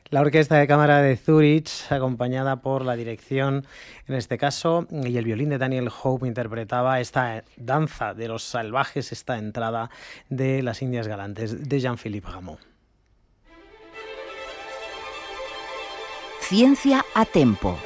La Orquesta de Cámara de Zúrich, acompañada por la dirección, en este caso, y el violín de Daniel Hope, interpretaba esta danza de los salvajes, esta entrada de las Indias Galantes de Jean-Philippe Rameau. Ciencia a tempo.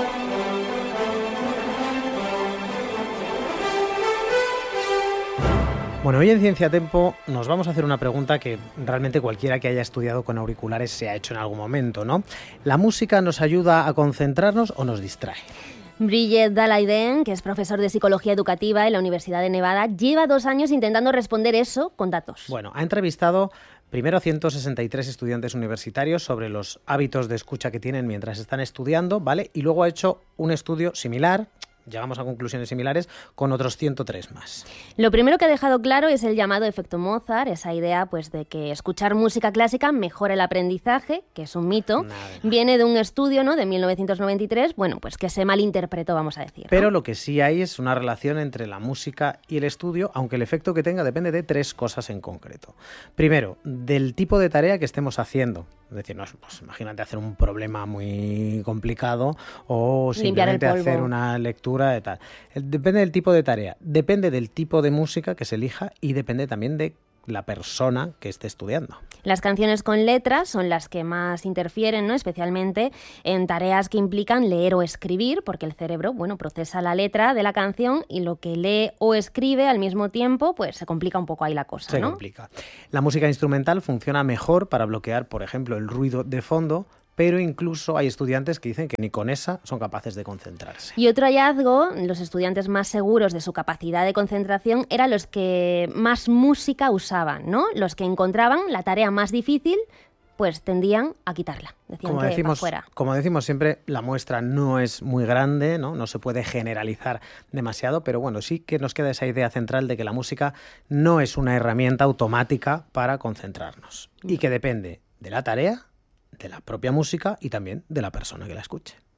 Bueno, hoy en Ciencia a Tempo nos vamos a hacer una pregunta que realmente cualquiera que haya estudiado con auriculares se ha hecho en algún momento, ¿no? ¿La música nos ayuda a concentrarnos o nos distrae? Bridget Daleiden, que es profesor de Psicología Educativa en la Universidad de Nevada, lleva 2 años intentando responder eso con datos. Bueno, ha entrevistado primero a 163 estudiantes universitarios sobre los hábitos de escucha que tienen mientras están estudiando, ¿vale? Y luego ha hecho un estudio similar, llegamos a conclusiones similares, con otros 103 más. Lo primero que ha dejado claro es el llamado efecto Mozart, esa idea pues de que escuchar música clásica mejora el aprendizaje, que es un mito. Viene de un estudio, ¿no?, de 1993, bueno, pues que se malinterpretó, vamos a decir, ¿no? Pero lo que sí hay es una relación entre la música y el estudio, aunque el efecto que tenga depende de 3 cosas en concreto. Primero, del tipo de tarea que estemos haciendo. Es decir, no, pues imagínate hacer un problema muy complicado o simplemente hacer una lectura de tal. Depende del tipo de tarea, depende del tipo de música que se elija y depende también de la persona que esté estudiando. Las canciones con letras son las que más interfieren, ¿no?, especialmente en tareas que implican leer o escribir, porque el cerebro, bueno, procesa la letra de la canción y lo que lee o escribe al mismo tiempo, pues se complica un poco ahí la cosa, ¿no? Se complica. La música instrumental funciona mejor para bloquear, por ejemplo, el ruido de fondo, pero incluso hay estudiantes que dicen que ni con esa son capaces de concentrarse. Y otro hallazgo, los estudiantes más seguros de su capacidad de concentración eran los que más música usaban, ¿no? Los que encontraban la tarea más difícil, pues tendían a quitarla. Decían que para fuera. Como decimos siempre, la muestra no es muy grande, ¿no? No se puede generalizar demasiado, pero bueno, sí que nos queda esa idea central de que la música no es una herramienta automática para concentrarnos y que depende de la tarea, de la propia música y también de la persona que la escuche.